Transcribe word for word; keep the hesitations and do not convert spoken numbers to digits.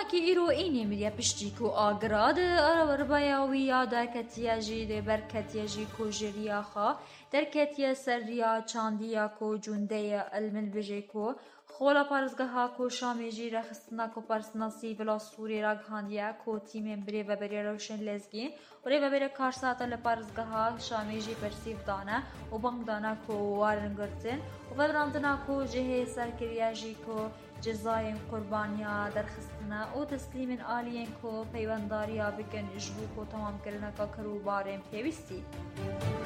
کی ایرو اینی میریا پشتی کو آگراد ربایاوی یا درکتیا جی ده برکتیا جی کو جریا خا درکتیا سریا چاندیا کو جونده المن بجی کو خولا پارزگاه کو شامی جی رخصتنا کو پرسناسی ولا سوری را گاندیا کو تیم بری و بری روشن لزگین و ری و بری کار ساعت لپارزگاه شامی جی پرسیف دانه و بانگ دانه کو وارنگرتن و بدراندنا کو جه سرکریا جی کو جزاین قربانیا درخستنا و تسلیم آلین کو پیونداریا بکن جبو کو تمام کرنا کا کرو بارم پیوستی